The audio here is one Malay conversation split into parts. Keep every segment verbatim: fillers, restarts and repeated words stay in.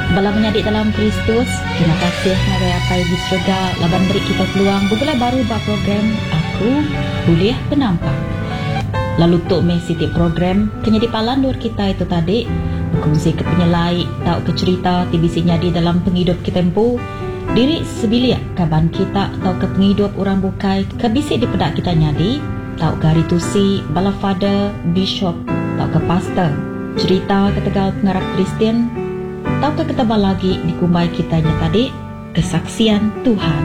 Bala menyadik dalam Kristus, terima kasih ngagai apa di surga laban beri kita peluang bergula baru bak program Aku Boleh Penampak. Lalu tok me siti program kenyadi palandur kita itu tadi berkongsi ke penyelai tau ke cerita tibisinya di dalam penghidup kita empu diri sebilia kaban kita tau ke penghidup orang bukai kebisi di pedak kita nyadi tau gari tusi bala father bishop tau ke pastor cerita ke tegal pengarap Kristian tau ke ketebal lagi dikumbai kitanya tadi kesaksian Tuhan.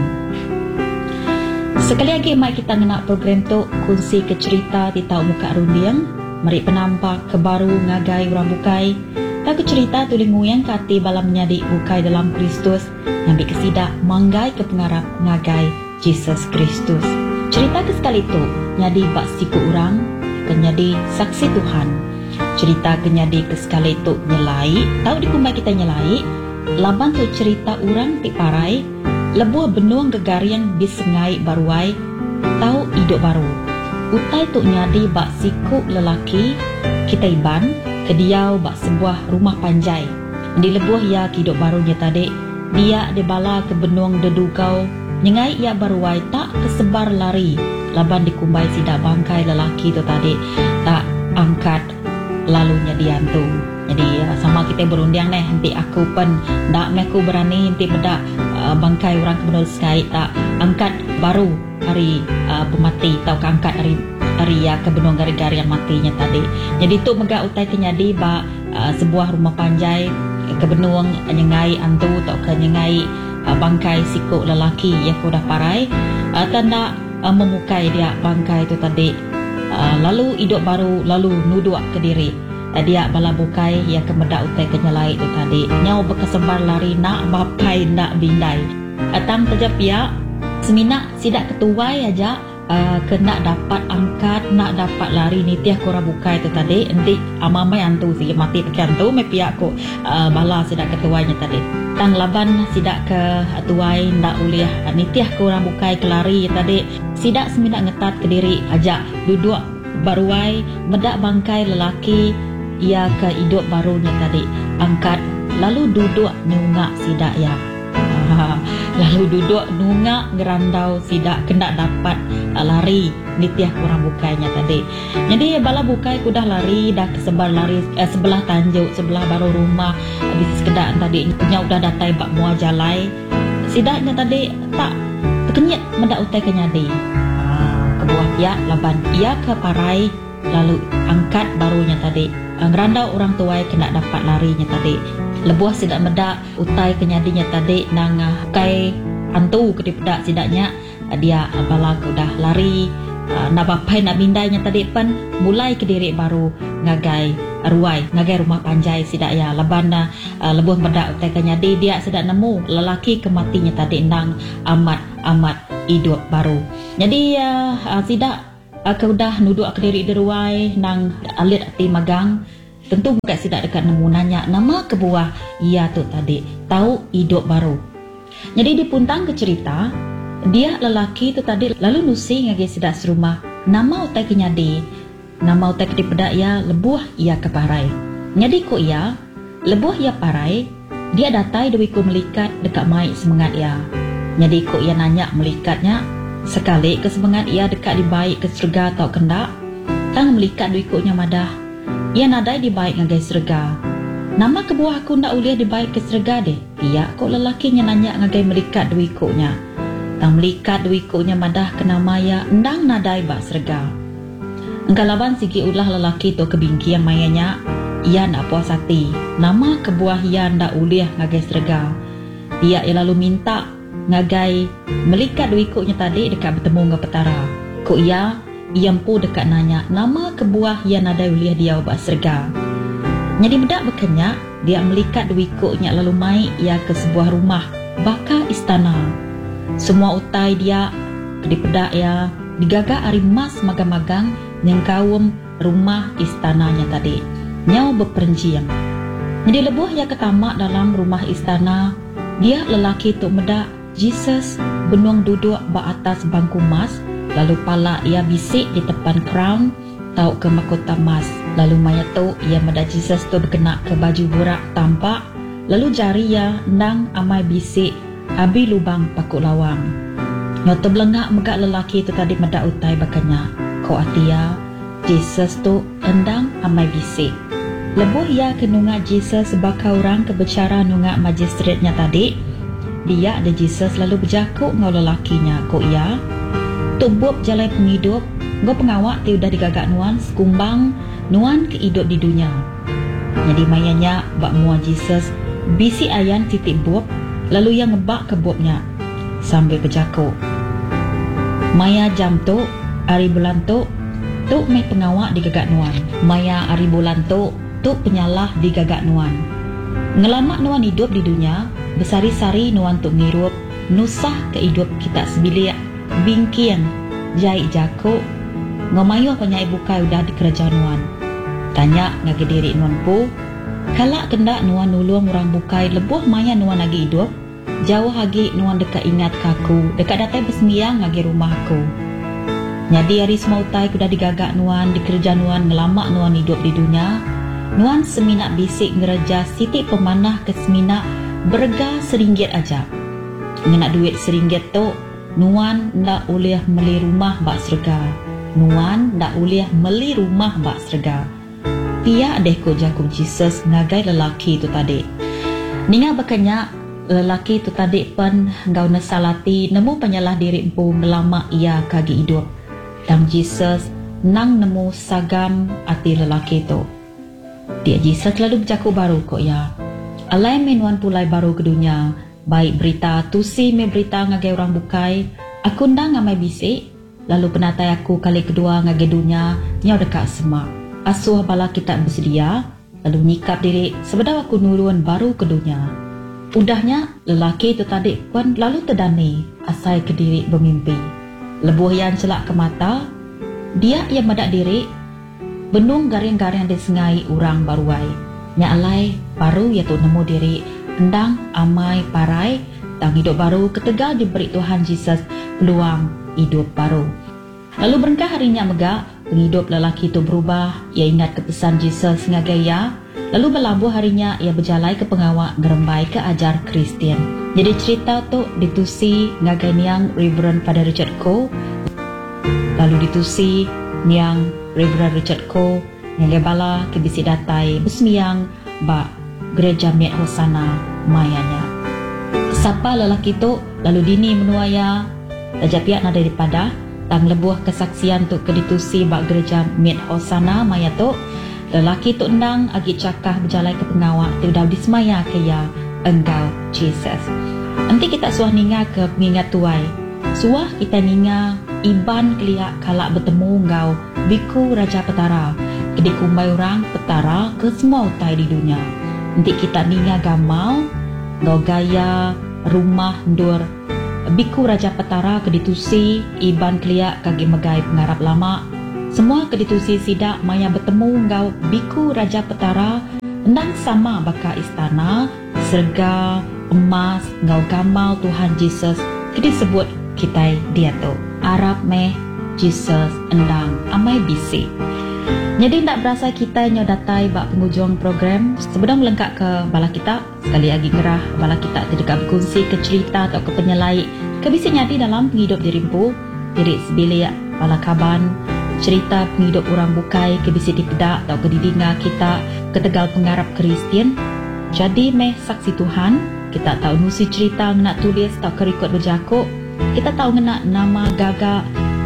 Sekali lagi mai kita ngena program tu kongsi ke cerita di tau muka rundiang mari penampak ke baru ngagai orang bukai tau ke cerita tuling nguyang kati bala menyadik bukai dalam Kristus nyambi kesidak manggai ke pengarap ngagai Jesus Kristus. Cerita ke sekali tu nyadi bak siku orang kenyadi saksi Tuhan. Cerita kenyadi ke sekali tu nyelai tau dikumbai kita nyelai laban tu cerita orang ti parai lebuah benuang gegarian disengai baruai tau hidup baru. Utai tu nyadi bak siku lelaki kita iban kediau bak sebuah rumah panjai. Di lebuah ia hidup barunya tadi dia dibala ke benuang dedukau nyengai ia baruai tak kesebar lari laban dikumbai sidak bangkai lelaki tu tadi tak angkat lalunya diantu. Jadi sama kita berundiang nih nanti aku pun ndak meku berani nanti bedak uh, bangkai orang kebenar sekali tak angkat baru hari uh, pemati atau angkat hari hari ya kebenuang gari-gari yang matinya tadi. Jadi tu megak utai kenyadi ba uh, sebuah rumah panjai kebenuang nyengai antu atau kenyengai uh, bangkai siku lelaki yang sudah parai uh, tanda uh, memukai dia bangkai itu tadi. Uh, lalu hidup baru lalu nuduk ke diri uh, dia bala bukai ya kemedak utai kenyalai itu tadi nyau berkesebar lari nak bapai nak bindai atang terjap ya semina sidak ketuai aja uh, kena dapat angkat nak dapat lari ni tiah korang bukai itu tadi nanti amamai antu si mati pekan tu me pihak ko uh, bala sidak ketuainya tadi tang laban sidak ke tuai ndak uliah uh, ni tiah korang bukai kelari tadi sidak semina ngetat ke diri aja duduk baruai medak bangkai lelaki ia ke hidup barunya tadi angkat lalu duduk nungak sidak ya ah, lalu duduk nungak gerandau sidak kena dapat uh, lari nitiah kurang bukainya tadi. Jadi bala bukai kudah lari dah kesebar lari eh, sebelah tanjuk sebelah baru rumah habis sekedar tadi nya udah datai bak mua jalai sidaknya tadi tak terkenyit mendak utai kenyadi kebuah pihak laban ia ke parai lalu angkat barunya tadi ngerandau orang tuai kena dapat larinya tadi lebuah sidak medak utai kenyadinya tadi nang kai antu ke dipedak sidaknya dia bala udah lari nak bapai nak bindainya tadi pan mulai ke diri baru ngagai ruai ngagai rumah panjai sidak ya laban uh, lebuh medak utai kenyadi dia sidak nemu lelaki kematinya tadi nang amat amat hidup baru. Jadi uh, uh, sidak aku uh, dah nuduk ke diri deruai nang alit ati magang tentu bukan sidak dekat nemu nanya nama kebuah ia tu tadi tahu hidup baru. Jadi dipuntang ke cerita dia lelaki tu tadi lalu nusi ngagi sidak serumah nama utai kenyadi nama utai ke dipedak ya lebuah ia ke parai. Nyadi ko ia lebuah ia parai dia datai dewiku melikat dekat mai semangat ia. Jadi kok ia nanya melikatnya sekali kesemangat ia dekat di baik ke surga atau kendak tang melikat duikuknya madah ia nadai di baik ngagai surga nama kebuah aku ndak uliah di baik ke surga deh ia kok lelakinya nanya ngagai melikat duikuknya tang melikat duikuknya madah kena maya endang nadai bak surga engkalaban sigi ulah lelaki tu kebingki yang mayanya ia ndak puas hati nama kebuah ia ndak uliah ngagai surga ia lalu minta ngagai melikat duikuknya tadi dekat bertemu dengan petara. Kok ia iampu dekat nanya nama kebuah yang ada uliah dia ubah serga. Jadi bedak berkenyak dia melikat duikuknya lalu mai ia ke sebuah rumah baka istana. Semua utai dia di pedak ya digagak ari emas magang-magang yang kawum rumah istananya tadi. Nyau berperenjian. Jadi lebuh ia ketamak dalam rumah istana dia lelaki tu medak Jesus benuang duduk ba atas bangku emas lalu pala ia bisik di depan crown tau ke mahkota emas lalu mayat tu ia medak Jesus tu berkena ke baju burak tampak Lalu jari ya nang amai bisik abi lubang pakuk lawang. Nyoto belengak megak lelaki tu tadi medak utai bakanya. Ko atia Jesus tu endang amai bisik. Lebuh ia kenunga Jesus bakal orang kebicara nunga magistratnya tadi. Dia ada Jesus lalu berjakuk ngau lelakinya. Ko ia tubup jalai penghidup. Go pengawak ti udah digagak nuan sekumbang nuan ke hidup di dunia. Jadi mayanya bak mua Jesus bisi ayan titik buap, lalu yang ngebak ke buapnya sambil berjakuk. Maya jam tu, hari bulan tu, tu mai pengawak di gagak nuan. Maya hari bulan tu, tu penyalah di gagak nuan. Ngelamak nuan hidup di dunia, besari-sari nuan tu ngirup, nusah ke hidup kita sebilik, bingkian, jai jakuk, ngomayuh penyai bukai udah di kerajaan nuan. Tanya ngagi diri nuan pu, kalak kendak nuan nulung orang bukai lebuh maya nuan lagi hidup, jauh lagi nuan dekat ingat kaku, dekat datai bersembiang lagi rumah aku. Jadi hari semautai kuda digagak nuan, di kerja nuan ngelamak nuan hidup di dunia, nuan seminak bisik ngereja sitik pemanah ke seminak berga seringgit aja. Ngenak duit seringgit tu, nuan ndak boleh meli rumah bak serga. Nuan ndak boleh meli rumah bak serga. Pia deh ko jakuk Jesus ngagai lelaki tu tadi. Ninga bakanya lelaki tu tadi pun ngau nesalati nemu penyalah diri empu ngelama ia kagi hidup. Dan Jesus nang nemu sagam ati lelaki tu. Dia Jesus lalu berjakuk baru ko ya. Alai menuan pulai baru ke dunia. Baik berita tusi me berita ngagai orang bukai. Aku ndang ngamai bisik. Lalu penatai aku kali kedua ngagai dunia nyau dekat semak. Asuh bala kita bersedia, lalu nyikap diri sebedau aku nurun baru ke dunia. Udahnya, lelaki itu tadi pun lalu terdani asai ke diri bermimpi. Lebuh yang celak ke mata, dia yang medak diri, benung garing-garing disengai orang baruai. Nya alai baru iaitu nemu diri, endang amai parai, dan hidup baru ketegal diberi Tuhan Jesus peluang hidup baru. Lalu berengkah harinya megak, penghidup lelaki itu berubah. Ia ingat kepesan Jesus ngagai ia. Lalu berlabuh harinya ia berjalai ke pengawak ngerembai ke ajar Kristian. Jadi cerita tu ditusi ngagai niang Reverend pada Richard Koh. Lalu ditusi niang Reverend Richard Koh ngagai bala ke bisi datai besmiang bak gereja Miat Hosana mayanya. Sapa lelaki tu lalu dini menuaya tajapiak nada daripada tang lebuh kesaksian tu keditusi bak gereja Miat Hosana maya tu lelaki tu endang agi cakah berjalai ke pengawak tu dah dismaya ke ya engkau Jesus. Nanti kita suah ninga ke pengingat tuai. Suah kita ninga iban keliak kalak bertemu engkau biku Raja Petara kedi kumbai orang petara ke semua utai di dunia. Nanti kita ninga gamal ngau gaya rumah ndur biku Raja Petara keditusi iban keliak kagi megai pengarap lama. Semua keditusi sidak maya bertemu ngau biku Raja Petara endang sama baka istana serga emas ngau gamal Tuhan Jesus kedi sebut kita dia tu Arab meh Jesus endang amai bisi. Jadi tak berasa kita nyo datai bak penghujung program sebelum melengkap ke bala kita sekali lagi gerah bala kita tidak berkongsi ke cerita atau ke penyelai ke bisi nyati dalam penghidup dirimpu diri sebilik bala kaban cerita penghidup orang bukai ke bisi dipedak atau ke didinga kita ke tegal pengarap Kristian. Jadi meh saksi Tuhan kita tahu nusi cerita nak tulis atau ke rekod berjakuk kita tahu ngena nama gagak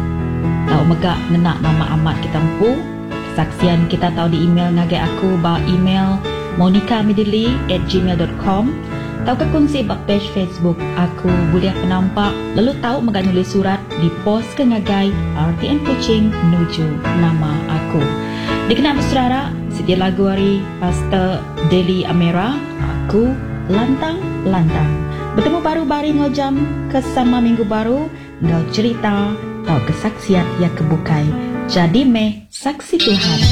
tahu megak ngena nama amat kita empu. Saksian kita tahu di email ngagai aku ba email monica midili at gmail dot com tahu ke kongsi bak page Facebook aku Bulia Penampak lalu tahu megak nulis surat di post ke ngagai R T N Kuching menuju nama aku. Dikenal bersaudara Siti lagu hari Pastor Deli Amera aku lantang-lantang bertemu baru-bari ngojam kesama minggu baru ngau cerita tahu kesaksian yang kebukai. Jadi meh saksi Tuhan.